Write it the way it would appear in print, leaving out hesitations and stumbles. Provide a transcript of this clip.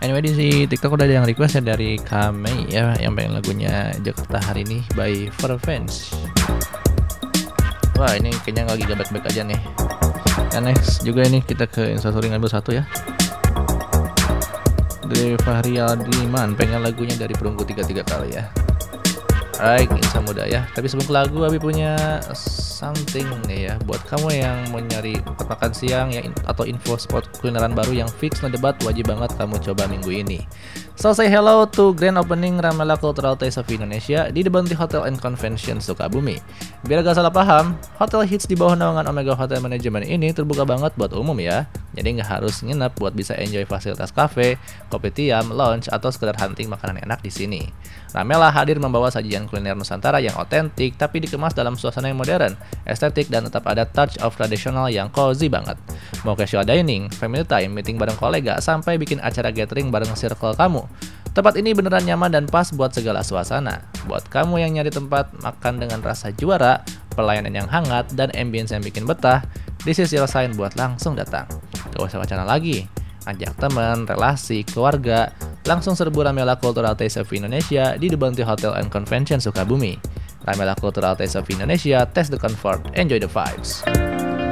Anyway di TikTok udah ada yang request ya dari Kame ya, yang pengen lagunya Jakarta Hari Ini by Farfans. Wah ini kayaknya lagi baik-baik aja nih. Dan next juga ini kita ke Instastory ngambil satu ya. Dari Fahri Aldiman pengen lagunya dari Perunggu 33 kali ya. Alright, insan muda ya. Tapi sebelum ke lagu, Abi punya something nih ya buat kamu yang mau nyari tempat makan siang ya atau info spot kulineran baru yang fix ngedebat, wajib banget kamu coba minggu ini. So say hello to grand opening Ramela Cultural Taste of Indonesia di The Bounty Hotel and Convention Sukabumi. Biar gak salah paham, hotel hits di bawah naungan Omega Hotel Management ini terbuka banget buat umum ya. Jadi nggak harus nginep buat bisa enjoy fasilitas cafe, kopi tiam, lounge, atau sekedar hunting makanan enak di sini. Ramela hadir membawa sajian kuliner Nusantara yang otentik tapi dikemas dalam suasana yang modern, estetik, dan tetap ada touch of tradisional yang cozy banget. Mau casual dining, family time, meeting bareng kolega, sampai bikin acara gathering bareng circle kamu. Tempat ini beneran nyaman dan pas buat segala suasana. Buat kamu yang nyari tempat makan dengan rasa juara, pelayanan yang hangat, dan ambience yang bikin betah, this is your sign buat langsung datang. Gak usah wacana lagi. Ajak teman, relasi, keluarga, langsung serbu Ramela Cultural Taste of Indonesia di The Bounty Hotel and Convention Sukabumi. Ramela Cultural Taste of Indonesia, taste the comfort, enjoy the vibes.